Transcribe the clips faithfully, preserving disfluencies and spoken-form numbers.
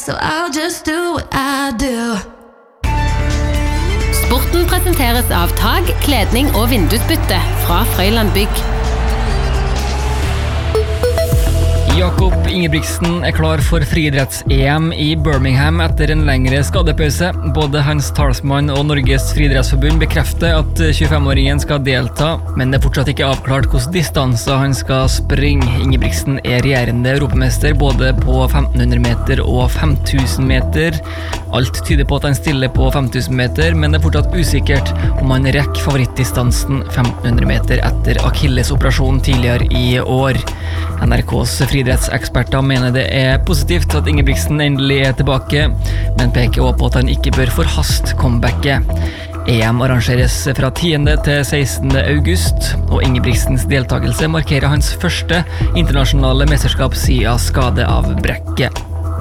so I'll just do what I do. Sporten presenteres av Tag, kledning og vindusbytte fra Frøyland Bygg. Jakob Ingebrigtsen er klar for friidretts-E M i Birmingham etter en lengre skadepause. Både hans talsmann og Norges friidrettsforbund bekrefter at tjuefem-åringen skal delta, men det er fortsatt ikke avklart hvordan distanser han skal springe. Ingebrigtsen er regjerende europamester både på femten hundre meter og fem tusen meter. Alt tyder på at han stiller på fem tusen meter, men det er fortsatt usikkert om han rekker favorittdistansen femten hundre meter etter Achilles-operasjonen tidligere i år. N R K's friidrettseksperter mener det er positivt at Ingebrigtsen endelig er tilbake, men peker også på at han ikke bør forhaste comebacket. E M arrangeres fra tiende til sekstende august, og Ingebrigtsens deltakelse markerer hans første internasjonale mesterskap siden skadeavbrekket.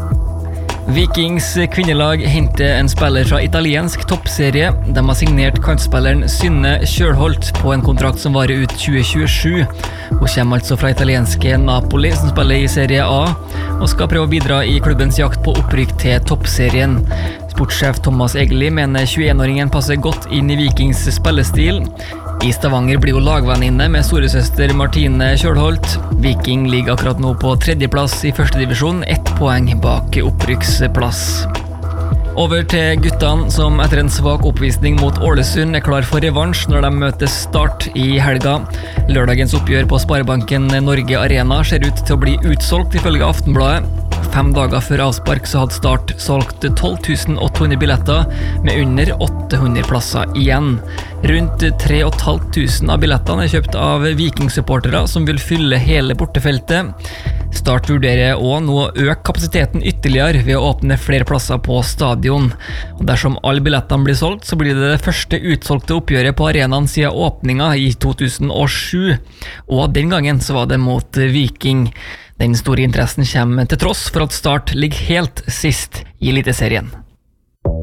Vikings kvinnelag henter en spiller fra italiensk toppserie. De har signert kantspilleren Synne Kjølholt på en kontrakt som varer ut tjue tjuesju. Hun kommer altså fra italienske Napoli, som spiller i Serie A, og skal prøve å bidra i klubbens jakt på opprykk til toppserien. Sportssjef Thomas Egeli mener tjueen-åringen passer godt inn i Vikings spillestil. I Stavanger blir hun lagvenninne med storesøster Martine Kjølholt. Viking ligger akkurat nå på tredjeplass i første divisjon, ett poeng bak opprykksplass. Over til guttene, som etter en svak oppvisning mot Ålesund er klar for revansj når de møter Start i helga. Lørdagens oppgjør på Sparebanken Norge Arena ser ut til å bli utsolgt ifølge Aftenbladet. Fem dager før avspark så hadde Start solgt tolv tusen åtte hundre billetter med under åtte hundre plasser igjen. Rundt tre tusen fem hundre av billettene er kjøpt av Viking-supportere som vil fylle hele bortefeltet. Start vurderer også nå å øke kapasiteten ytterligere ved å åpne flere plasser på stadion. Og dersom alle billettene blir solgt, så blir det det første utsolgte oppgjøret på arenaen siden åpninga i to tusen og sju. Og den gangen så var det mot Viking. Den store interessen kommer til tross for at Start ligger helt sist i Eliteserien.